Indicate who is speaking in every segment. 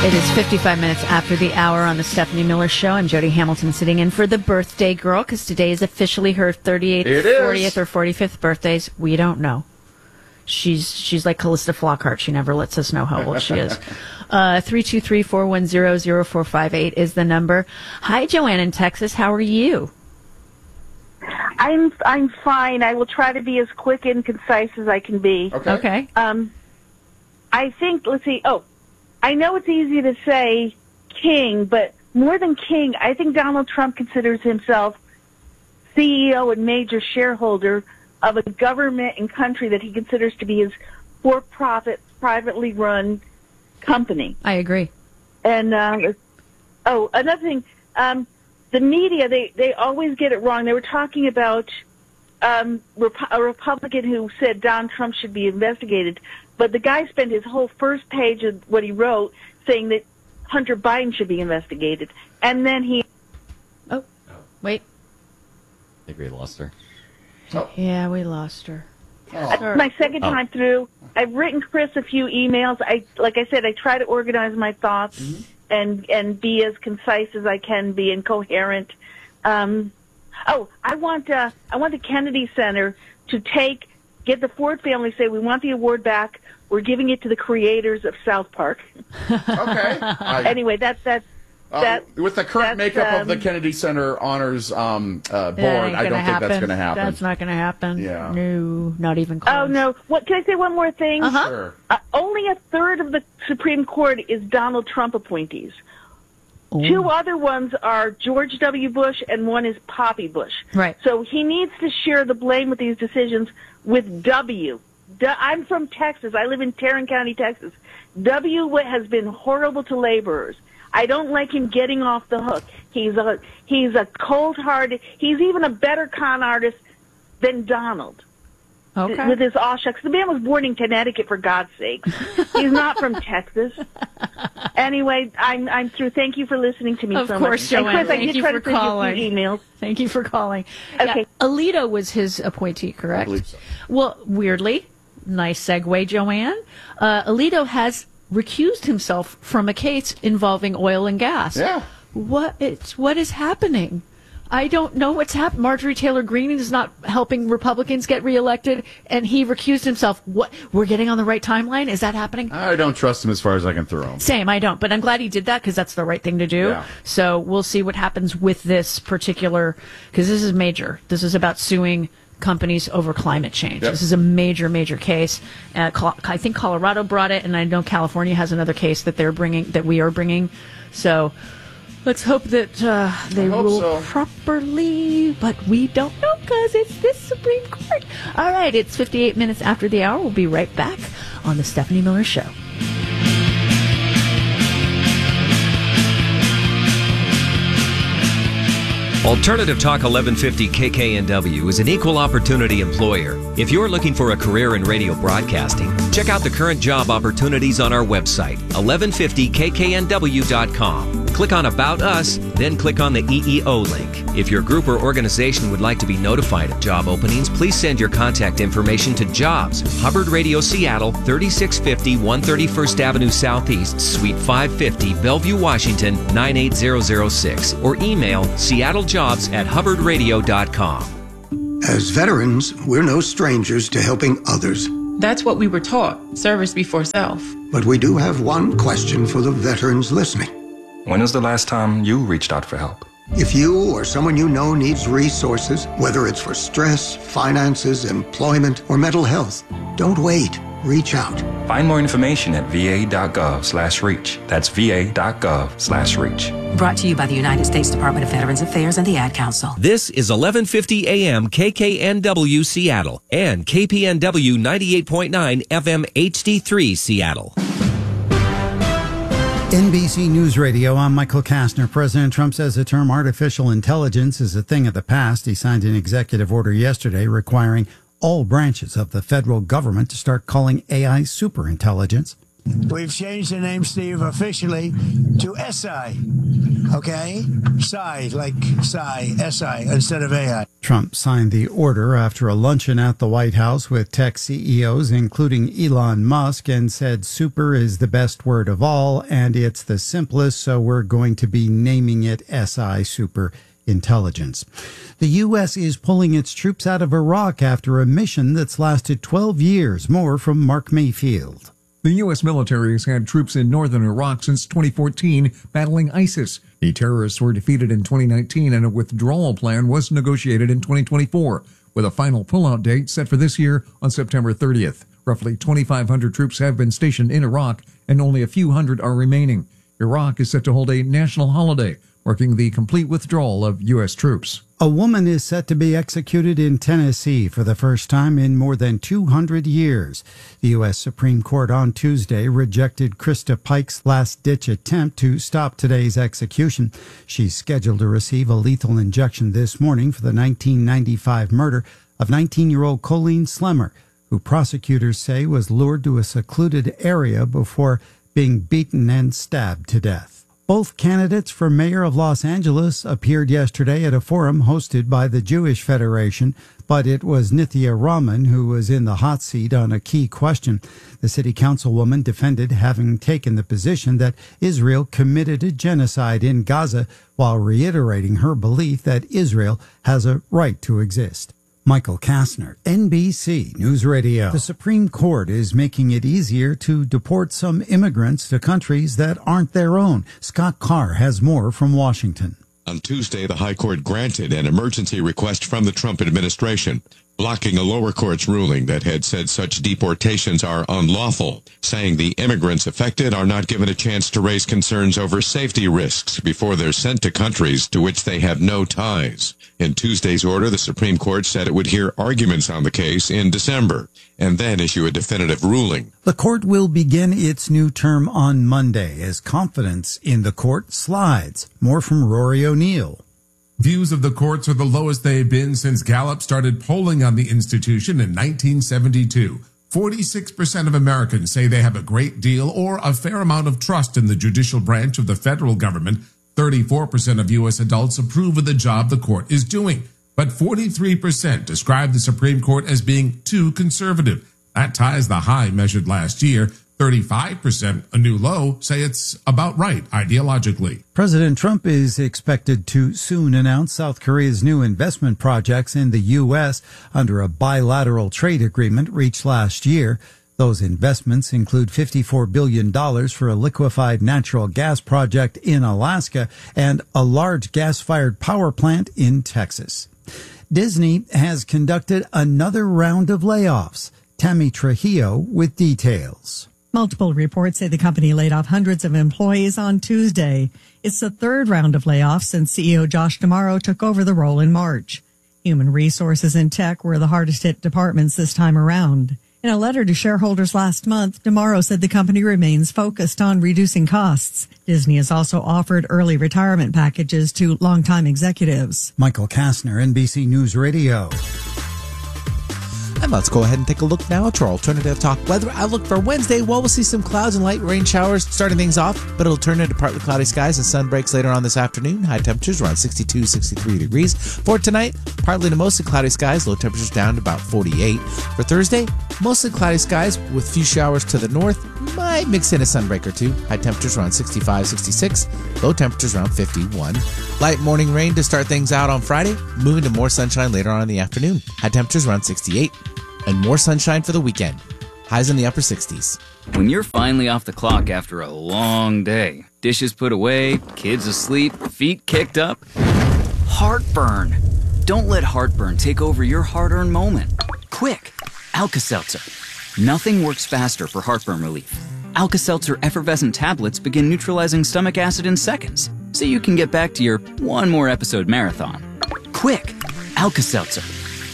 Speaker 1: It is 55 minutes after the hour on the Stephanie Miller Show. I'm Jody Hamilton sitting in for the birthday girl because today is officially her 38th, 40th, or 45th birthdays. We don't know. She's like Callista Flockhart. She never lets us know how old she is. 323-410-0458 is the number. Hi, Joanne in Texas. How are you?
Speaker 2: I'm fine. I will try to be as quick and concise as I can be.
Speaker 1: Okay.
Speaker 2: I think, let's see. Oh, I know it's easy to say king, but more than king, I think Donald Trump considers himself CEO and major shareholder of a government and country that he considers to be his for-profit, privately run company.
Speaker 1: I agree.
Speaker 2: And, another thing, the media, they always get it wrong. They were talking about a Republican who said Donald Trump should be investigated, but the guy spent his whole first page of what he wrote saying that Hunter Biden should be investigated. And then he...
Speaker 1: Oh, wait.
Speaker 3: I think we lost her.
Speaker 1: Oh. Yeah, we lost her.
Speaker 2: My second time through, I've written Chris a few emails. Like I said, I try to organize my thoughts and be as concise as I can be and coherent. I want the Kennedy Center to get the Ford family, say we want the award back. We're giving it to the creators of South Park.
Speaker 4: Okay.
Speaker 2: Anyway, that's
Speaker 4: with the current makeup of the Kennedy Center Honors Board, I don't think that's going to happen.
Speaker 1: That's not going to happen.
Speaker 4: Yeah.
Speaker 1: No, not even close.
Speaker 2: Oh, no. Can I say one more thing?
Speaker 1: Uh-huh.
Speaker 4: Sure.
Speaker 2: Only a third of the Supreme Court is Donald Trump appointees.
Speaker 1: Ooh.
Speaker 2: Two other ones are George W. Bush and one is Poppy Bush.
Speaker 1: Right.
Speaker 2: So he needs to share the blame with these decisions with W. I'm from Texas. I live in Tarrant County, Texas. W has been horrible to laborers. I don't like him getting off the hook. He's a cold-hearted. He's even a better con artist than Donald.
Speaker 1: Okay.
Speaker 2: With his aw shucks. The man was born in Connecticut, for God's sake. He's not from Texas. Anyway, I'm through. Thank you for listening to me so much.
Speaker 1: Of course, Joanne.
Speaker 2: Thank you for calling.
Speaker 1: Emails. Thank you for calling.
Speaker 2: Okay.
Speaker 1: Yeah, Alito was his appointee, correct?
Speaker 4: I believe so.
Speaker 1: Well, weirdly, nice segue, Joanne. Alito has recused himself from a case involving oil and gas.
Speaker 4: Yeah.
Speaker 1: What is happening? I don't know what's happened. Marjorie Taylor Greene is not helping Republicans get reelected, and he recused himself. What? We're getting on the right timeline? Is that happening?
Speaker 4: I don't trust him as far as I can throw him.
Speaker 1: Same, I don't. But I'm glad he did that because that's the right thing to do.
Speaker 4: Yeah.
Speaker 1: So we'll see what happens with this particular, because this is major. This is about suing companies over climate change.
Speaker 4: Yep.
Speaker 1: This is a major, major case. I think Colorado brought it, and I know California has another case that we are bringing. So let's hope that they rule properly, but we don't know because it's this Supreme Court. All right, it's 58 minutes after the hour. We'll be right back on the Stephanie Miller Show.
Speaker 5: Alternative Talk 1150 KKNW is an equal opportunity employer. If you're looking for a career in radio broadcasting, check out the current job opportunities on our website, 1150kknw.com. Click on About Us, then click on the EEO link. If your group or organization would like to be notified of job openings, please send your contact information to Jobs, Hubbard Radio Seattle, 3650 131st Avenue Southeast, Suite 550, Bellevue, Washington, 98006, or email seattlegobs@hubbardradio.com.
Speaker 6: As veterans, we're no strangers to helping others.
Speaker 7: That's what we were taught, service before self.
Speaker 6: But we do have one question for the veterans listening.
Speaker 8: When was the last time you reached out for help?
Speaker 6: If you or someone you know needs resources, whether it's for stress, finances, employment, or mental health, don't wait. Reach out.
Speaker 8: Find more information at va.gov/reach. That's va.gov/reach.
Speaker 9: Brought to you by the United States Department of Veterans Affairs and the Ad Council.
Speaker 5: This is 1150 AM KKNW Seattle and KPNW 98.9 FM HD3 Seattle.
Speaker 10: NBC News Radio, I'm Michael Kastner. President Trump says the term artificial intelligence is a thing of the past. He signed an executive order yesterday requiring all branches of the federal government to start calling AI superintelligence.
Speaker 11: We've changed the name, Steve, officially to SI, okay? Psi, like Psi, S-I, instead of A-I.
Speaker 10: Trump signed the order after a luncheon at the White House with tech CEOs, including Elon Musk, and said super is the best word of all, and it's the simplest, so we're going to be naming it SI, super intelligence. The U.S. is pulling its troops out of Iraq after a mission that's lasted 12 years. More from Mark Mayfield.
Speaker 12: The U.S. military has had troops in northern Iraq since 2014 battling ISIS. The terrorists were defeated in 2019 and a withdrawal plan was negotiated in 2024, with a final pullout date set for this year on September 30th. Roughly 2,500 troops have been stationed in Iraq and only a few hundred are remaining. Iraq is set to hold a national holiday, marking the complete withdrawal of U.S. troops.
Speaker 10: A woman is set to be executed in Tennessee for the first time in more than 200 years. The U.S. Supreme Court on Tuesday rejected Krista Pike's last-ditch attempt to stop today's execution. She's scheduled to receive a lethal injection this morning for the 1995 murder of 19-year-old Colleen Slemmer, who prosecutors say was lured to a secluded area before being beaten and stabbed to death. Both candidates for mayor of Los Angeles appeared yesterday at a forum hosted by the Jewish Federation, but it was Nithya Raman who was in the hot seat on a key question. The city councilwoman defended having taken the position that Israel committed a genocide in Gaza while reiterating her belief that Israel has a right to exist. Michael Kastner, NBC News Radio. The Supreme Court is making it easier to deport some immigrants to countries that aren't their own. Scott Carr has more from Washington.
Speaker 13: On Tuesday, the High Court granted an emergency request from the Trump administration, blocking a lower court's ruling that had said such deportations are unlawful, saying the immigrants affected are not given a chance to raise concerns over safety risks before they're sent to countries to which they have no ties. In Tuesday's order, the Supreme Court said it would hear arguments on the case in December and then issue a definitive ruling.
Speaker 10: The court will begin its new term on Monday as confidence in the court slides. More from Rory O'Neill.
Speaker 14: Views of the courts are the lowest they've been since Gallup started polling on the institution in 1972. 46% of Americans say they have a great deal or a fair amount of trust in the judicial branch of the federal government. 34% of U.S. adults approve of the job the court is doing, but 43% describe the Supreme Court as being too conservative. That ties the high measured last year. 35%, a new low, say it's about right ideologically.
Speaker 10: President Trump is expected to soon announce South Korea's new investment projects in the U.S. under a bilateral trade agreement reached last year. Those investments include $54 billion for a liquefied natural gas project in Alaska and a large gas-fired power plant in Texas. Disney has conducted another round of layoffs. Tammy Trujillo with details.
Speaker 15: Multiple reports say the company laid off hundreds of employees on Tuesday. It's the third round of layoffs since CEO Josh D'Amaro took over the role in March. Human resources and tech were the hardest hit departments this time around. In a letter to shareholders last month, D'Amaro said the company remains focused on reducing costs. Disney has also offered early retirement packages to longtime executives.
Speaker 10: Michael Kastner, NBC News Radio.
Speaker 16: And let's go ahead and take a look now at your alternative talk weather outlook for Wednesday. Well, we'll see some clouds and light rain showers starting things off, but it'll turn into partly cloudy skies and sun breaks later on this afternoon. High temperatures around 62, 63 degrees. For tonight, partly to mostly cloudy skies, low temperatures down to about 48. For Thursday, mostly cloudy skies with a few showers to the north. Might mix in a sunbreak or two. High temperatures around 65, 66. Low temperatures around 51. Light morning rain to start things out on Friday, moving to more sunshine later on in the afternoon. High temperatures around 68. And more sunshine for the weekend. Highs in the upper 60s.
Speaker 17: When you're finally off the clock after a long day, dishes put away, kids asleep, feet kicked up, heartburn. Don't let heartburn take over your hard-earned moment. Quick, Alka-Seltzer. Nothing works faster for heartburn relief. Alka-Seltzer effervescent tablets begin neutralizing stomach acid in seconds, so you can get back to your one more episode marathon. Quick, Alka-Seltzer.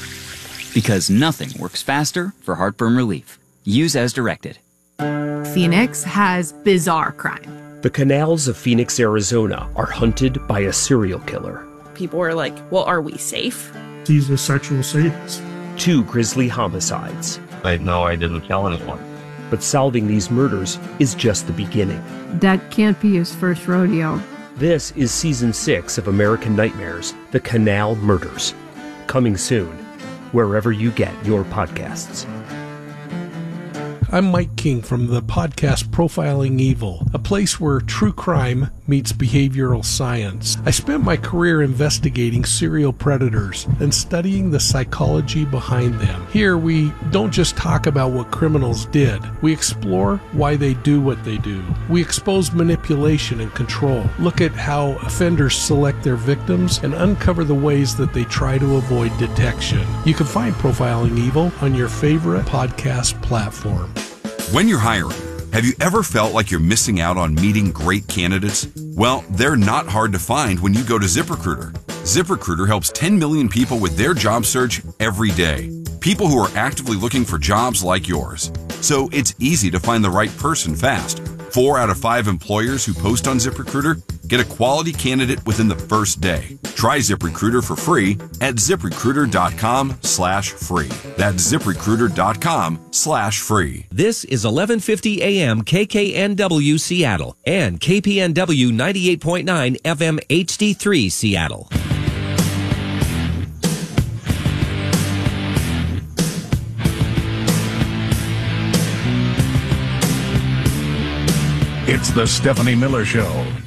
Speaker 17: Because nothing works faster for heartburn relief. Use as directed.
Speaker 18: Phoenix has bizarre crime.
Speaker 19: The canals of Phoenix, Arizona are hunted by a serial killer.
Speaker 18: People are like, well, are we safe?
Speaker 20: He's a sexual sadist.
Speaker 19: 2 grisly homicides.
Speaker 21: No, I didn't kill anyone.
Speaker 19: But solving these murders is just the beginning.
Speaker 22: That can't be his first rodeo.
Speaker 19: This is Season 6 of American Nightmares, The Canal Murders. Coming soon, wherever you get your podcasts.
Speaker 3: I'm Mike King from the podcast Profiling Evil, a place where true crime meets behavioral science. I spent my career investigating serial predators and studying the psychology behind them. Here, we don't just talk about what criminals did. We explore why they do what they do. We expose manipulation and control, look at how offenders select their victims, and uncover the ways that they try to avoid detection. You can find Profiling Evil on your favorite podcast platform.
Speaker 22: When you're hiring, have you ever felt like you're missing out on meeting great candidates? Well, they're not hard to find when you go to ZipRecruiter. ZipRecruiter helps 10 million people with their job search every day. People who are actively looking for jobs like yours. So it's easy to find the right person fast. 4 out of 5 employers who post on ZipRecruiter get a quality candidate within the first day. Try ZipRecruiter for free at ZipRecruiter.com/free. That's ZipRecruiter.com/free.
Speaker 5: This is 1150 AM KKNW Seattle and KPNW 98.9 FM HD3 Seattle.
Speaker 23: It's the Stephanie Miller Show.